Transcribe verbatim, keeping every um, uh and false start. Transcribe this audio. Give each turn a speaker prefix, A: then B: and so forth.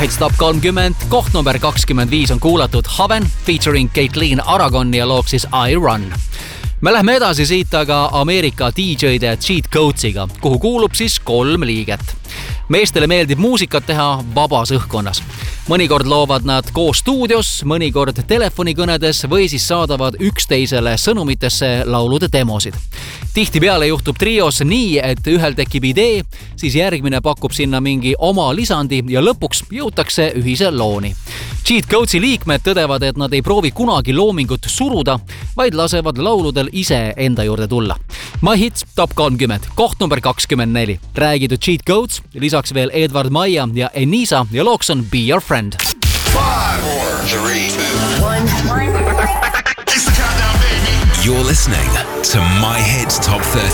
A: Hits Top kolmkümmend, koht number kakskümmend viis on kuulatud Haven featuring Caitlin Aragon ja looks siis I Run. Me lähme edasi siit aga Ameerika D J-de Cheat Codesiga, kuhu kuulub siis kolm liiget. Meestele meeldib muusikat teha vabas õhkkonnas. Mõnikord loovad nad koos stuudios, mõnikord telefonikõnedes või siis saadavad üksteisele sõnumitesse laulude demosid. Tihtipeale juhtub trios nii, et ühel tekib idee, siis järgmine pakub sinna mingi oma lisandi ja lõpuks jõutakse ühise looni. Cheat Codesi liikmed tõdevad, et nad ei proovi kunagi loomingut suruda, vaid lasevad lauludel ise enda juurde tulla. My Hits Top kolmkümmend, koht number kakskümmend neli. Räägitud Cheat Codes, lisaks veel Edward Maia ja Enisa ja looks on Be Your Friend.
B: Five, four, three, two, one. It's the countdown, baby.
C: You're listening to My Hits Top thirty.